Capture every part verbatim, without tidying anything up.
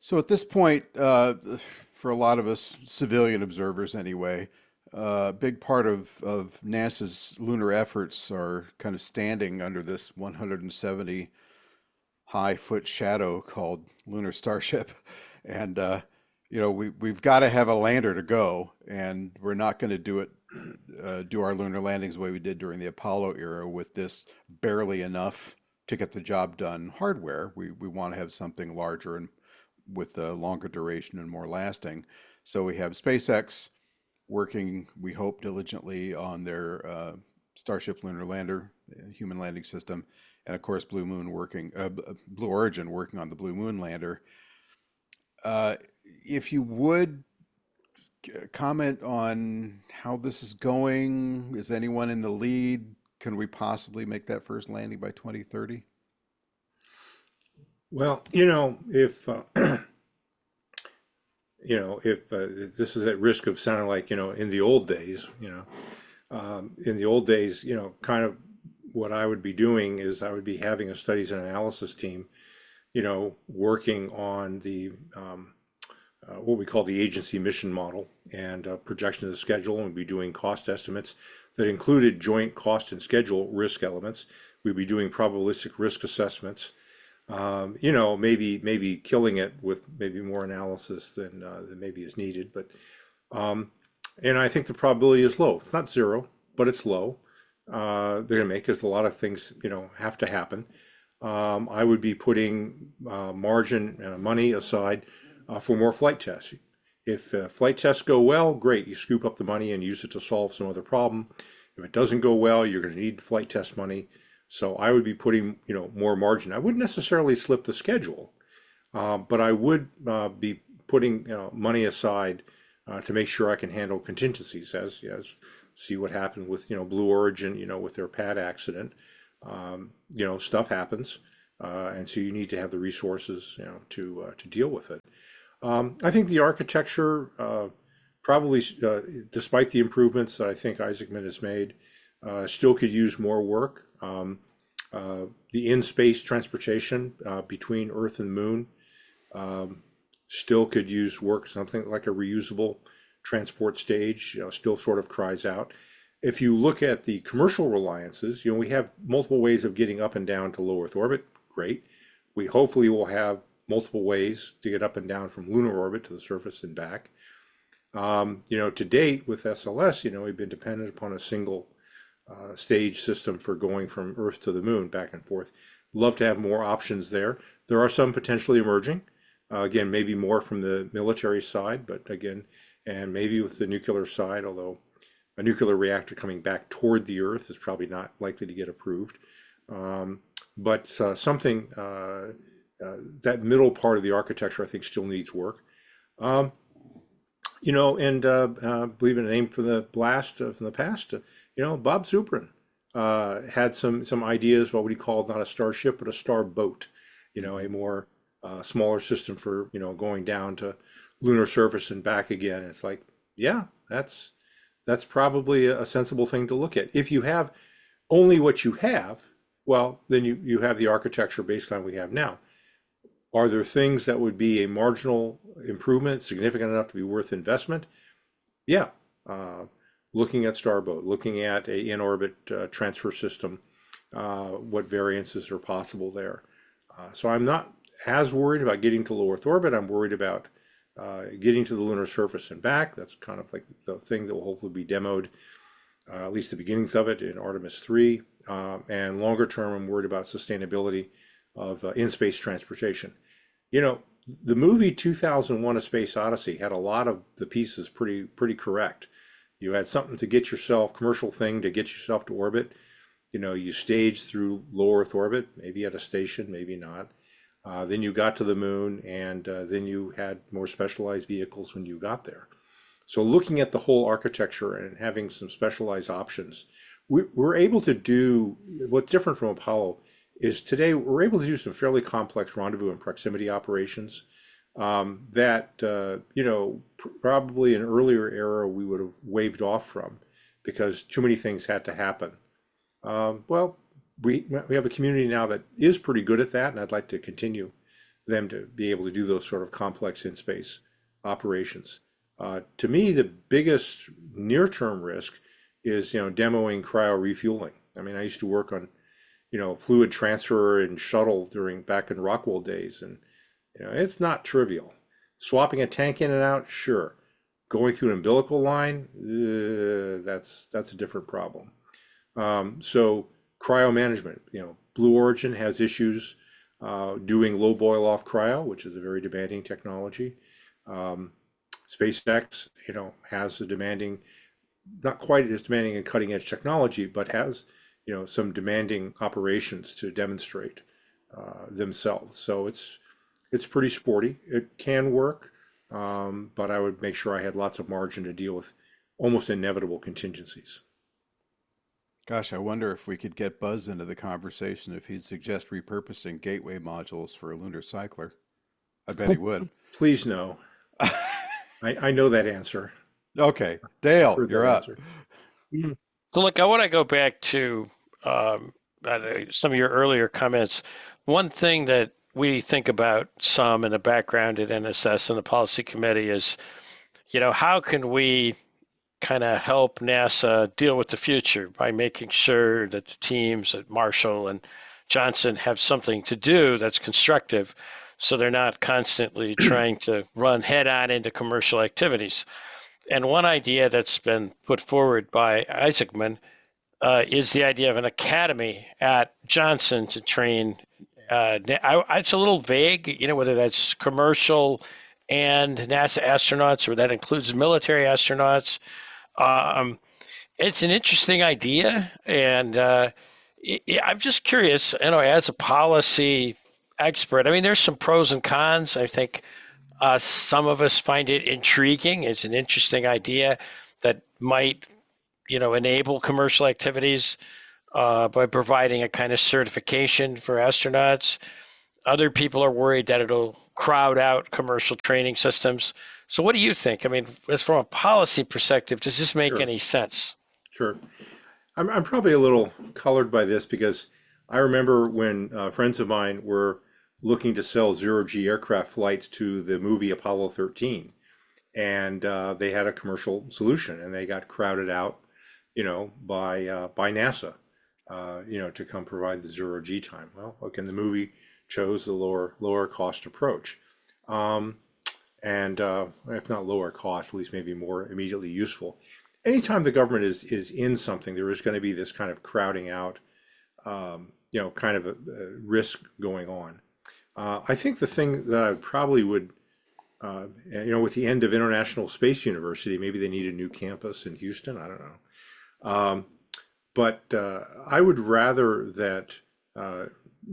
So at this point, uh, for a lot of us civilian observers anyway, uh, a big part of, of NASA's lunar efforts are kind of standing under this one hundred seventy high foot shadow called Lunar Starship. And, uh, you know, we, we've got to have a lander to go, and we're not going to do it, uh, do our lunar landings the way we did during the Apollo era with this barely enough to get the job done hardware. We, we want to have something larger and with a longer duration and more lasting. So we have SpaceX working, we hope, diligently on their uh, Starship lunar lander, uh, human landing system, and of course Blue Moon working, uh, Blue Origin working on the Blue Moon lander. Uh, if you would comment on how this is going, is anyone in the lead? Can we possibly make that first landing by twenty thirty? Well, you know, if uh, you know, if uh, this is at risk of sounding like, you know, in the old days, you know, um, in the old days, you know, kind of what I would be doing is I would be having a studies and analysis team, you know, working on the um, uh, what we call the agency mission model and uh, projection of the schedule, and we'd be doing cost estimates that included joint cost and schedule risk elements. We'd be doing probabilistic risk assessments, um, you know, maybe maybe killing it with maybe more analysis than uh, than maybe is needed. But um, and I think the probability is low. It's not zero, but it's low. Uh, they're going to make because a lot of things, you know, have to happen. Um, I would be putting uh, margin uh, money aside uh, for more flight tests. If uh, flight tests go well, great. You scoop up the money and use it to solve some other problem. If it doesn't go well, you're going to need flight test money. So I would be putting, you know, more margin. I wouldn't necessarily slip the schedule, uh, but I would uh, be putting, you know, money aside uh, to make sure I can handle contingencies. As as see what happened with, you know, Blue Origin, you know, with their pad accident. Um, you know, stuff happens, uh, and so you need to have the resources, you know, to uh, to deal with it. Um, I think the architecture, uh, probably, uh, despite the improvements that I think Isaacman has made, uh, still could use more work. Um, uh, the in-space transportation uh, between Earth and the Moon um, still could use work. Something like a reusable transport stage, you know, still sort of cries out. If you look at the commercial reliances, you know, we have multiple ways of getting up and down to low Earth orbit. Great. We hopefully will have multiple ways to get up and down from lunar orbit to the surface and back. Um, you know, to date with S L S, you know, we've been dependent upon a single uh, stage system for going from Earth to the Moon back and forth. Love to have more options there. There are some potentially emerging. Uh, again, maybe more from the military side, but again, and maybe with the nuclear side, although a nuclear reactor coming back toward the Earth is probably not likely to get approved. Um, but uh, something, uh, uh, that middle part of the architecture, I think, still needs work. Um, you know, and uh, uh, believe in a name for the blast uh, from the past, uh, you know, Bob Zubrin uh, had some some ideas, what would he call not a starship, but a star boat, you know, a more uh, smaller system for, you know, going down to lunar surface and back again. It's like, yeah, that's that's probably a sensible thing to look at. If you have only what you have, well, then you, you have the architecture baseline we have now. Are there things that would be a marginal improvement, significant enough to be worth investment? Yeah. Uh, looking at Starboat, looking at a in-orbit uh, transfer system, uh, what variances are possible there. Uh, so I'm not as worried about getting to low Earth orbit. I'm worried about uh, getting to the lunar surface and back. That's kind of like the thing that will hopefully be demoed, uh, at least the beginnings of it in Artemis three. Uh, and longer term, I'm worried about sustainability of uh, in-space transportation. You know, the movie two thousand one: A Space Odyssey had a lot of the pieces pretty pretty correct. You had something to get yourself, commercial thing to get yourself to orbit. You know, you staged through low Earth orbit, maybe at a station, maybe not. Uh, then you got to the moon, and uh, then you had more specialized vehicles when you got there. So looking at the whole architecture and having some specialized options, we, we're able to do what's different from Apollo is today we're able to do some fairly complex rendezvous and proximity operations um, that, uh, you know, pr probably an earlier era we would have waved off from because too many things had to happen. Um, well, we, we have a community now that is pretty good at that, and I'd like to continue them to be able to do those sort of complex in-space operations. Uh, to me, the biggest near-term risk is, you know, demoing cryo refueling. I mean, I used to work on, you know, fluid transfer and shuttle during back in Rockwell days, and you know, it's not trivial. Swapping a tank in and out, sure. Going through an umbilical line, uh, that's that's a different problem. Um, so cryo management, you know, Blue Origin has issues uh, doing low boil off cryo, which is a very demanding technology. Um, SpaceX, you know, has a demanding, not quite as demanding and cutting edge technology, but has, you know, some demanding operations to demonstrate uh, themselves. So it's it's pretty sporty. It can work, um, but I would make sure I had lots of margin to deal with almost inevitable contingencies. Gosh, I wonder if we could get Buzz into the conversation if he'd suggest repurposing gateway modules for a lunar cycler. I bet he would. Please no. I, I know that answer. Okay, Dale, Heard you're that up. answer. Mhm. So look, I want to go back to um, uh, some of your earlier comments. One thing that we think about some in the background at N S S and the policy committee is, you know, how can we kind of help NASA deal with the future by making sure that the teams at Marshall and Johnson have something to do that's constructive so they're not constantly trying to run head on into commercial activities. And one idea that's been put forward by Isaacman uh, is the idea of an academy at Johnson to train. Uh, I, it's a little vague, you know, whether that's commercial and NASA astronauts or that includes military astronauts. Um, it's an interesting idea, and uh, it, I'm just curious, you know, as a policy expert, I mean, there's some pros and cons. I think uh, some of us find it intriguing. It's an interesting idea that might, you know, enable commercial activities uh, by providing a kind of certification for astronauts. Other people are worried that it'll crowd out commercial training systems. So what do you think? I mean, as from a policy perspective, does this make Sure, any sense? sure. I'm, I'm probably a little colored by this because I remember when uh, friends of mine were looking to sell zero G aircraft flights to the movie Apollo thirteen, and uh, they had a commercial solution, and they got crowded out, you know, by uh, by NASA, uh, you know, to come provide the zero G time. Well, okay, the movie chose the lower lower cost approach, um, and uh, if not lower cost, at least maybe more immediately useful. Anytime the government is is in something, there is going to be this kind of crowding out, um, you know, kind of a, a risk going on. Uh, I think the thing that I probably would, uh, you know, with the end of International Space University, maybe they need a new campus in Houston. I don't know. Um, but uh, I would rather that uh,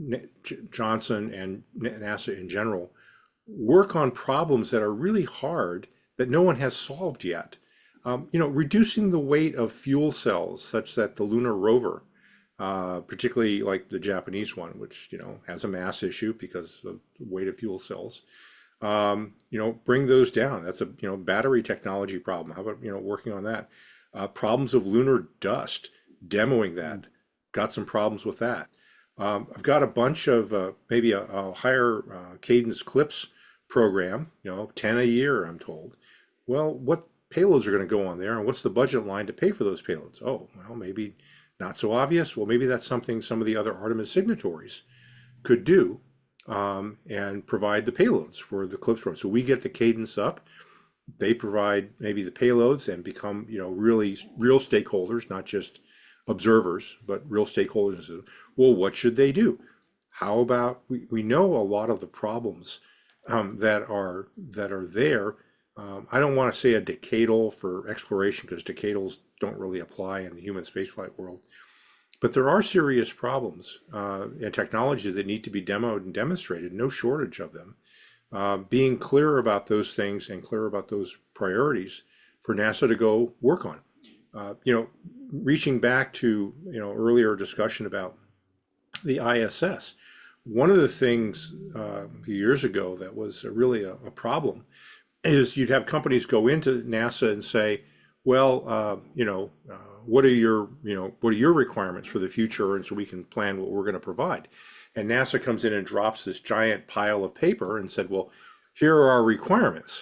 Johnson and NASA in general work on problems that are really hard that no one has solved yet. Um, you know, reducing the weight of fuel cells such that the lunar rover, uh, particularly like the Japanese one, which, you know, has a mass issue because of the weight of fuel cells, um, you know, bring those down. That's a, you know, battery technology problem. How about, you know, working on that? Uh, problems of lunar dust, demoing that. Got some problems with that. Um, I've got a bunch of uh, maybe a, a higher uh, cadence CLIPS program, you know, ten a year, I'm told. Well, what payloads are going to go on there and what's the budget line to pay for those payloads? Oh, well, maybe not so obvious. Well, maybe that's something some of the other Artemis signatories could do, um, and provide the payloads for the CLIPS program. So we get the cadence up, they provide maybe the payloads and become, you know, really real stakeholders, not just observers, but real stakeholders. And say, well, what should they do? How about we, we know a lot of the problems um, that are that are there. Um, I don't want to say a decadal for exploration because decadals don't really apply in the human spaceflight world. But there are serious problems uh, and technologies that need to be demoed and demonstrated, no shortage of them. Uh, being clear about those things and clear about those priorities for NASA to go work on. Uh, you know, reaching back to, you know, earlier discussion about the I S S, one of the things uh, a few years ago that was really a, a problem is you'd have companies go into NASA and say, well, uh, you know, uh, what are your, you know, what are your requirements for the future? And so we can plan what we're going to provide. And NASA comes in and drops this giant pile of paper and said, well, here are our requirements.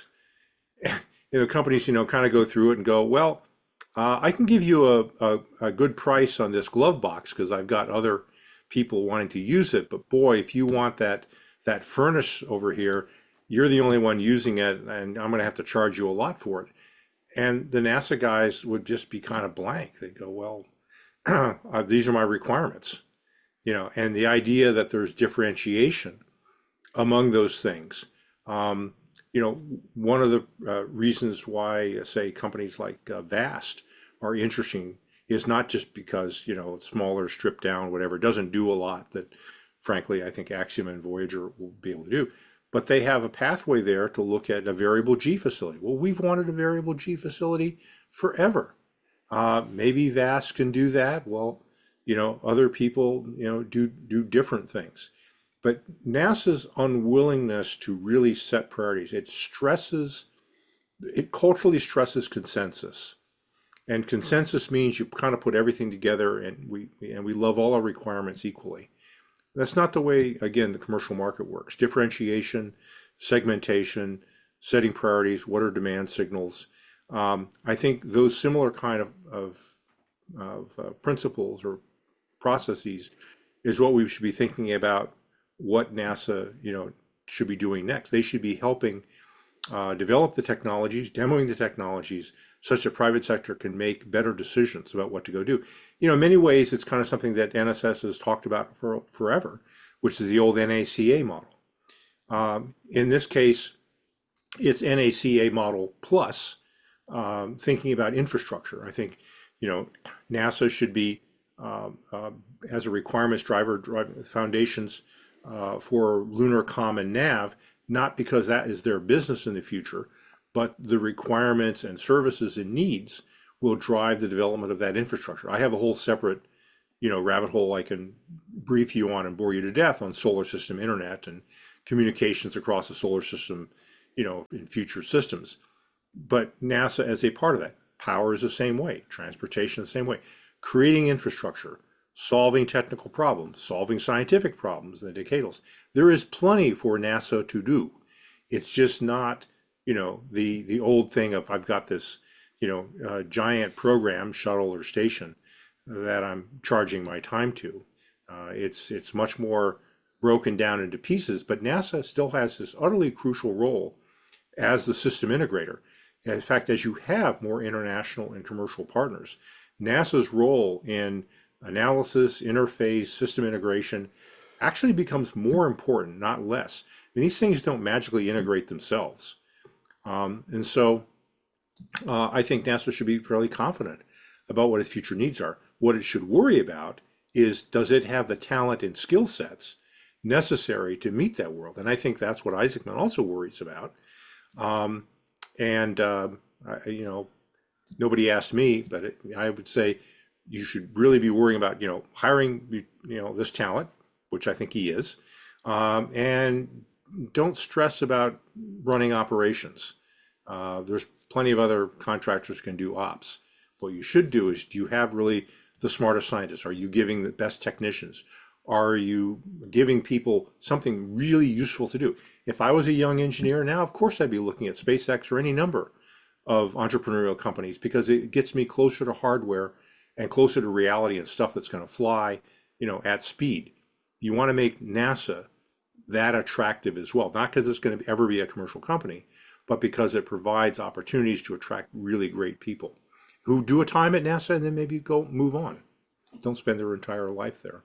You know, companies, you know, kind of go through it and go, well, uh, I can give you a, a, a good price on this glove box because I've got other people wanting to use it. But boy, if you want that that furnace over here, you're the only one using it, and I'm going to have to charge you a lot for it. And the NASA guys would just be kind of blank. They'd go, well, uh, these are my requirements, you know, and the idea that there's differentiation among those things. Um, you know, one of the uh, reasons why, uh, say, companies like uh, VAST are interesting is not just because, you know, it's smaller, stripped down, whatever. It doesn't do a lot that, frankly, I think Axiom and Voyager will be able to do. But they have a pathway there to look at a variable G facility. Well, we've wanted a variable G facility forever. Uh, maybe VAST can do that. Well, you know, other people, you know, do do different things. But NASA's unwillingness to really set priorities, it stresses, it culturally stresses consensus. And consensus means you kind of put everything together, and we and we love all our requirements equally. That's not the way, again, the commercial market works. Differentiation, segmentation, setting priorities, what are demand signals. Um, I think those similar kind of, of, of uh, principles or processes is what we should be thinking about what NASA, you know, should be doing next. They should be helping uh, develop the technologies, demoing the technologies, such that private sector can make better decisions about what to go do. You know, in many ways, it's kind of something that N S S has talked about for forever, which is the old N A C A model. Um, in this case, it's N A C A model plus um, thinking about infrastructure. I think, you know, NASA should be, um, uh, as a requirements driver, driving foundations uh, for Lunar Common Nav, not because that is their business in the future, but the requirements and services and needs will drive the development of that infrastructure. I have a whole separate, you know, rabbit hole I can brief you on and bore you to death on solar system internet and communications across the solar system, you know, in future systems. But NASA as a part of that, power is the same way, transportation the same way, creating infrastructure, solving technical problems, solving scientific problems in the decadals. There is plenty for NASA to do. It's just not, you know, the the old thing of I've got this, you know, uh, giant program, shuttle or station that I'm charging my time to. Uh, it's it's much more broken down into pieces, but NASA still has this utterly crucial role as the system integrator. And in fact, as you have more international and commercial partners, NASA's role in analysis, interface, system integration actually becomes more important, not less. I mean, these things don't magically integrate themselves. Um, and so uh, I think NASA should be fairly confident about what its future needs are. What it should worry about is, does it have the talent and skill sets necessary to meet that world? And I think that's what Isaacman also worries about. Um, and, uh, I, you know, nobody asked me, but it, I would say you should really be worrying about, you know, hiring, you know, this talent, which I think he is, um, and don't stress about running operations. Uh, there's plenty of other contractors can do ops. What you should do is, do you have really the smartest scientists? Are you giving the best technicians? Are you giving people something really useful to do? If I was a young engineer now, of course I'd be looking at SpaceX or any number of entrepreneurial companies because it gets me closer to hardware and closer to reality and stuff that's going to fly, you know, at speed. You want to make NASA that attractive as well, not because it's going to ever be a commercial company, but because it provides opportunities to attract really great people who do a time at NASA and then maybe go move on. Don't spend their entire life there.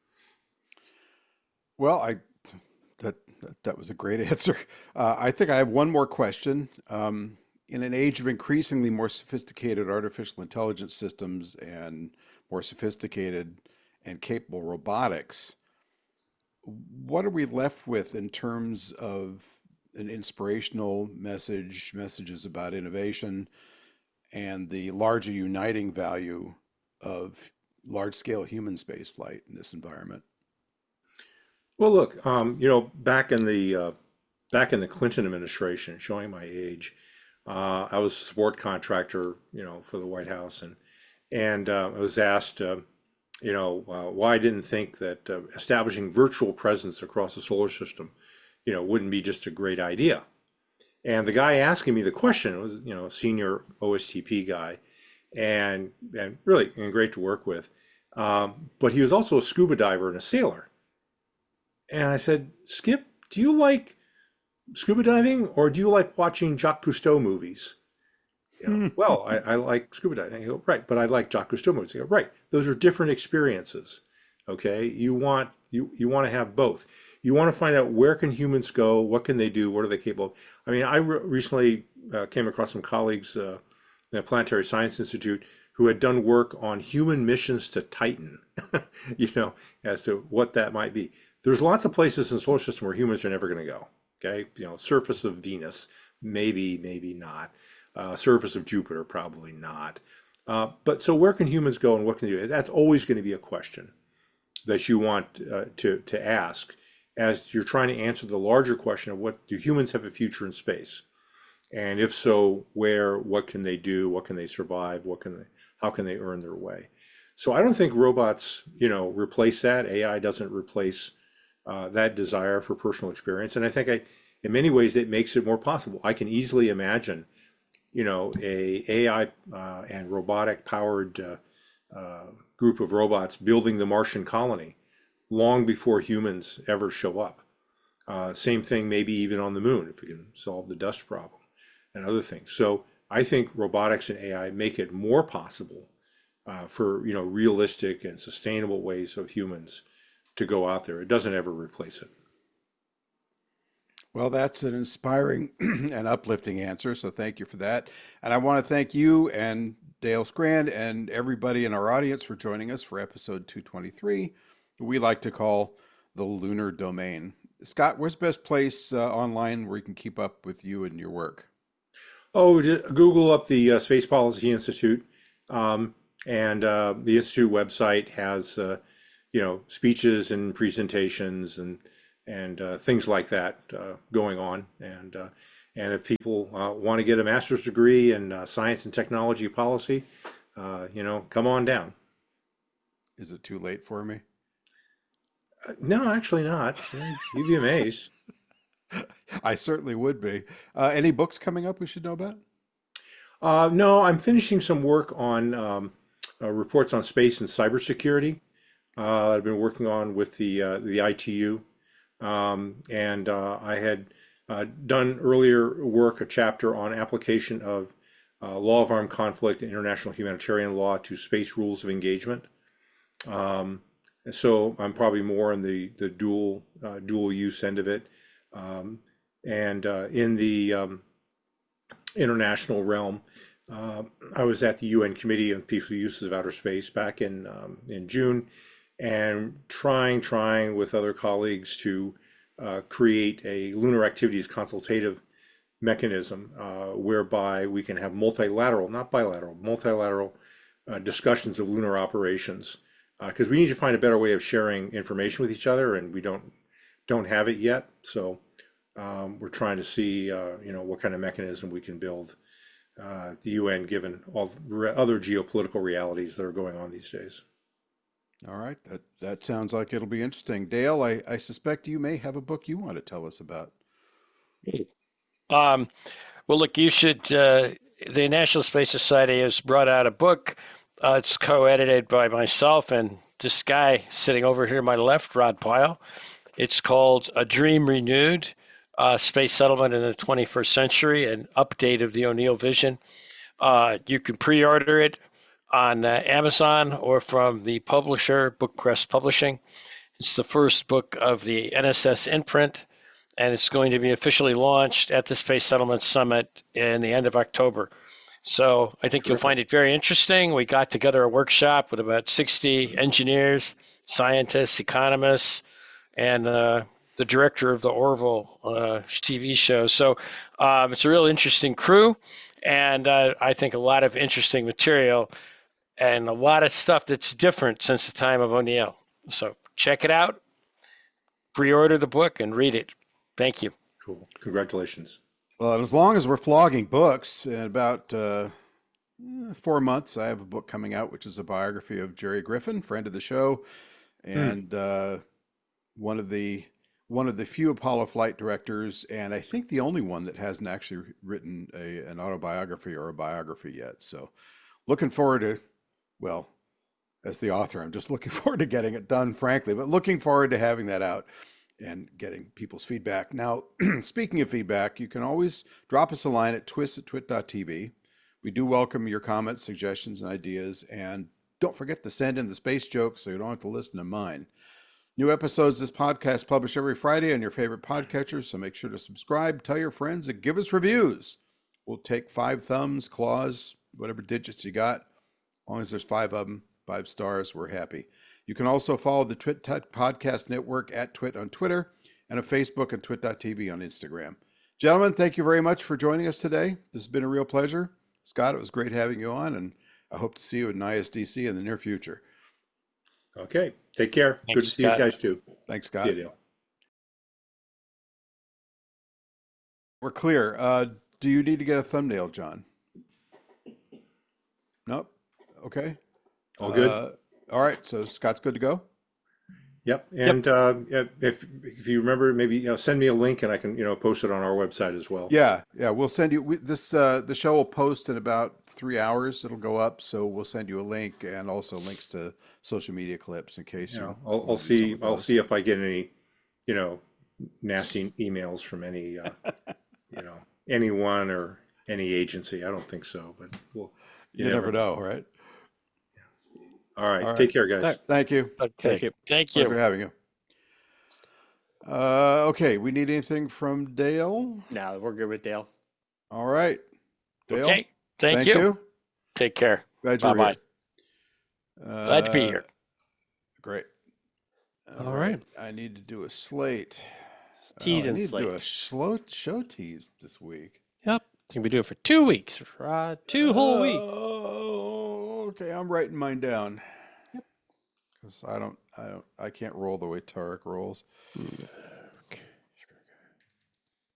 Well, I that that, that was a great answer. Uh, I think I have one more question. Um, in an age of increasingly more sophisticated artificial intelligence systems and more sophisticated and capable robotics, what are we left with in terms of an inspirational message, messages about innovation, and the larger uniting value of large-scale human spaceflight in this environment? Well, look, um, you know, back in the uh, back in the Clinton administration, showing my age, uh, I was a support contractor, you know, for the White House, and and uh, I was asked, uh, you know, uh, why I didn't think that uh, establishing virtual presence across the solar system, you know, wouldn't be just a great idea. And the guy asking me the question was, you know, a senior O S T P guy, and and really and great to work with. Um, but he was also a scuba diver and a sailor. And I said, Skip, do you like scuba diving or do you like watching Jacques Cousteau movies? You know, well, I, I like scuba diving. You go, right, but I like Jacques Cousteau movies. You go, right. Those are different experiences. Okay, you want you you want to have both. You want to find out where can humans go, what can they do, what are they capable of. I mean, I re recently uh, came across some colleagues uh, in the Planetary Science Institute who had done work on human missions to Titan. You know, as to what that might be. There's lots of places in the solar system where humans are never going to go. Okay, you know, surface of Venus, maybe, maybe not. Uh, surface of Jupiter, probably not. Uh, but so where can humans go and what can they do? That's always going to be a question that you want uh, to, to ask as you're trying to answer the larger question of what do humans have a future in space? And if so, where, what can they do? What can they survive? What can they, how can they earn their way? So I don't think robots, you know, replace that. A I doesn't replace uh, that desire for personal experience. And I think I, in many ways, it makes it more possible. I can easily imagine, you know, a AI uh, and robotic powered uh, uh, group of robots building the Martian colony long before humans ever show up. Uh, same thing, maybe even on the moon, if we can solve the dust problem and other things. So I think robotics and A I make it more possible uh, for, you know, realistic and sustainable ways of humans to go out there. It doesn't ever replace it. Well, that's an inspiring and uplifting answer, so thank you for that. And I want to thank you and Dale Scrand and everybody in our audience for joining us for episode two twenty-three, we like to call the Lunar Domain. Scott, where's the best place uh, online where you can keep up with you and your work? Oh, Google up the uh, Space Policy Institute, um, and uh, the Institute website has, uh, you know, speeches and presentations and and uh, things like that uh, going on. And uh, and if people uh, want to get a master's degree in uh, science and technology policy, uh, you know, come on down. Is it too late for me? Uh, no, actually not. You'd be amazed. I certainly would be. Uh, any books coming up we should know about? Uh, no, I'm finishing some work on um, uh, reports on space and cybersecurity. Uh, I've been working on with the uh, the I T U, um, and uh, I had uh, done earlier work, a chapter on application of uh, law of armed conflict and international humanitarian law to space rules of engagement. Um, and so I'm probably more in the the dual uh, dual use end of it, um, and uh, in the um, international realm. Uh, I was at the U N Committee on Peaceful Uses of Outer Space back in um, in June, and trying trying with other colleagues to uh, create a lunar activities consultative mechanism uh, whereby we can have multilateral, not bilateral, multilateral uh, discussions of lunar operations, because uh, we need to find a better way of sharing information with each other, and we don't don't have it yet. So um, we're trying to see, uh, you know, what kind of mechanism we can build uh, the U N, given all the other geopolitical realities that are going on these days. All right, that that sounds like it'll be interesting. Dale, I, I suspect you may have a book you want to tell us about. Um, well, look, you should. Uh, the National Space Society has brought out a book. Uh, it's co-edited by myself and this guy sitting over here to my left, Rod Pyle. It's called A Dream Renewed, uh, Space Settlement in the twenty-first Century, an update of the O'Neill vision. Uh, you can pre-order it on uh, Amazon or from the publisher, Bookcrest Publishing. It's the first book of the N S S imprint, and it's going to be officially launched at the Space Settlement Summit in the end of October. So I think you'll find it very interesting. We got together a workshop with about sixty engineers, scientists, economists, and uh, the director of the Orville uh, T V show. So um, it's a real interesting crew, and uh, I think a lot of interesting material and a lot of stuff that's different since the time of O'Neill. So check it out, pre-order the book, and read it. Thank you. Cool. Congratulations. Well, and as long as we're flogging books, in about uh, eh, four months. I have a book coming out, which is a biography of Jerry Griffin, friend of the show, Hmm. and uh, one of the one of the few Apollo flight directors, and I think the only one that hasn't actually written a an autobiography or a biography yet. So, looking forward to, well, as the author, I'm just looking forward to getting it done, frankly, but looking forward to having that out and getting people's feedback. Now, speaking of feedback, you can always drop us a line at twist at twit dot t v. We do welcome your comments, suggestions, and ideas. And don't forget to send in the space jokes so you don't have to listen to mine. New episodes of this podcast published every Friday on your favorite podcatcher, so make sure to subscribe, tell your friends, and give us reviews. We'll take five thumbs, claws, whatever digits you got. As long as there's five of them, five stars, we're happy. You can also follow the Twit Podcast Network at Twit on Twitter and on Facebook and twit dot t v on Instagram. Gentlemen, thank you very much for joining us today. This has been a real pleasure. Scott, it was great having you on, and I hope to see you at N I S D C in the near future. Okay. Take care. Thanks, Good to see Scott. you guys too. Thanks, See Scott. you, Dale. We're clear. Uh, do you need to get a thumbnail, John? Nope. Okay. All good? Uh, all right. So Scott's good to go? Yep. And uh, if if you remember, maybe you know, send me a link and I can you know post it on our website as well. Yeah. Yeah. We'll send you we, this. Uh, the show will post in about three hours. It'll go up. So we'll send you a link and also links to social media clips in case You you. know, I'll, wanna I'll do some see. of I'll those. see if I get any, you know, nasty emails from any, uh, you know, anyone or any agency. I don't think so, but we'll. You, never know, right? All right. All right. Take care, guys. Thank you. Okay. Thank you. Thank Pleasure you. having you. Uh, okay. We need anything from Dale? No, we're good with Dale. All right. Dale. Okay. Thank, you. Take care. Glad you're Bye-bye. here. Glad to be Uh, here. Great. All right. I need to do a slate. Tease Oh, I and need to do a slate. slow show tease this week. Yep. It's gonna be doing it for two weeks. Uh, two whole weeks. Oh, okay. I'm writing mine down. Because I don't, I don't, I can't roll the way Tarek rolls.